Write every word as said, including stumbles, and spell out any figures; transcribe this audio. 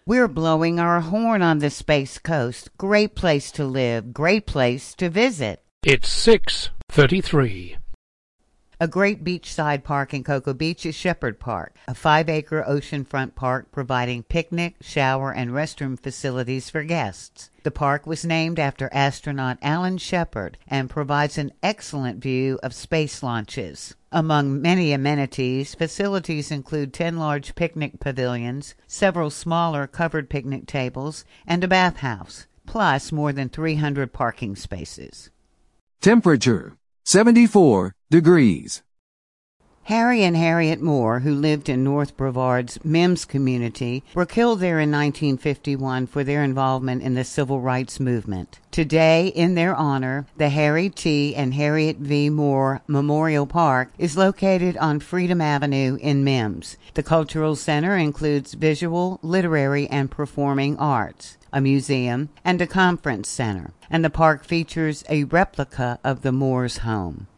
We're blowing our horn on the Space Coast. Great place to live, great place to visit. It's six thirty-three. A great beachside park in Cocoa Beach is Shepherd Park, a five-acre oceanfront park providing picnic, shower, and restroom facilities for guests. The park was named after astronaut Alan Shepard and provides an excellent view of space launches. Among many amenities, facilities include ten large picnic pavilions, several smaller covered picnic tables, and a bathhouse, plus more than three hundred parking spaces. Temperature, seventy-four degrees. Harry and Harriet Moore, who lived in North Brevard's Mims community, were killed there in nineteen fifty-one for their involvement in the civil rights movement. Today, in their honor, the Harry T. and Harriet V. Moore Memorial Park is located on Freedom Avenue in Mims. The Cultural Center includes visual, literary, and performing arts, a museum, and a conference center, and the park features a replica of the Moores' home.